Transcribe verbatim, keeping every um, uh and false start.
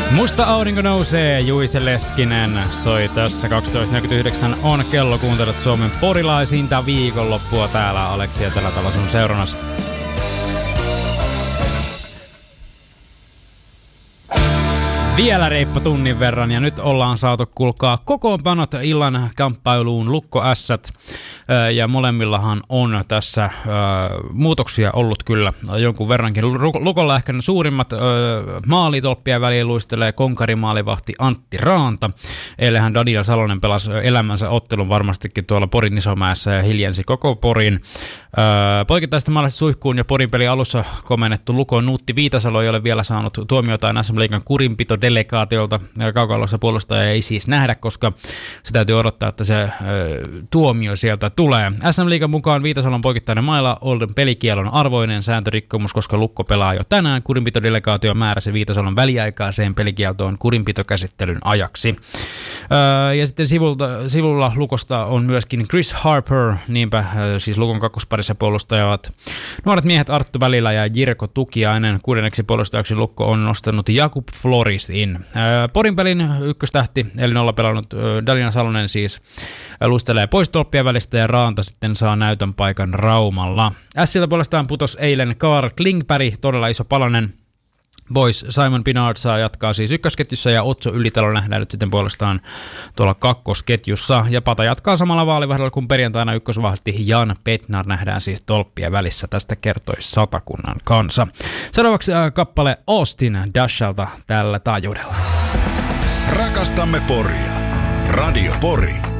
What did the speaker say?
Musta aurinko nousee, Juise Leskinen soi tässä. kaksitoista neljäkymmentäyhdeksän on kello, kuuntelut Suomen porilaisinta viikonloppua. Täällä Aleksi ja tällä tavalla sun seurannassa. Vielä reippa tunnin verran ja nyt ollaan saatu, kuulkaa, kokoonpanot illan kamppailuun Lukko Ässät. Ja molemmillahan on tässä äh, muutoksia ollut kyllä jonkun verrankin. Lukolla ehkä ne suurimmat äh, maalitolppia väliin luistelee konkarimaalivahti Antti Raanta. Eilenhän Daniel Salonen pelasi elämänsä ottelun varmastikin tuolla Porin Isomäessä ja hiljensi koko Porin. Äh, Poikittaista maalista suihkuun ja Porin peli alussa komennettu Lukon Nuutti Viitasalo ei ole vielä saanut tuomioita S M-liigan kurinpitodelegaatiolta. Kaukalossa puolustaja ei siis nähdä, koska se täytyy odottaa, että se äh, tuomio sieltä tulee. S M-liigan mukaan Viitasalon poikittainen maila on pelikielon arvoinen sääntörikkomus, koska Lukko pelaa jo tänään. Kurinpitodelegaatio määräsi Viitasalon väliaikaiseen pelikieltoon kurinpitokäsittelyn ajaksi. Öö, ja sitten sivulta, sivulla Lukosta on myöskin Chris Harper, niinpä siis Lukon kakkosparissa puolustajavat nuoret miehet Arttu Välilä ja Jirko Tukiainen. Kuudenneksi puolustajaksi Lukko on nostanut Jakub Florisin. Öö, Porin pelin ykköstähti, eli nolla pelannut öö, Daniel Salonen siis luistelee pois tolppien välistä ja Raanta sitten saa näytön paikan Raumalla. Ässiltä puolestaan putos eilen Karl Klingberg, todella iso palanen. Boys Simon Pinard saa jatkaa siis ykkösketjussa ja Otso Ylitalo nähdään nyt sitten puolestaan tuolla kakkosketjussa. Ja Pata jatkaa samalla vaalivahdella kuin perjantaina ykkösvahti Jan Petnar nähdään siis tolppien välissä. Tästä kertoi Satakunnan kansa. Seuraavaksi äh, kappale Austin Dashalta tällä taajuudella. Rakastamme Poria. Radio Pori.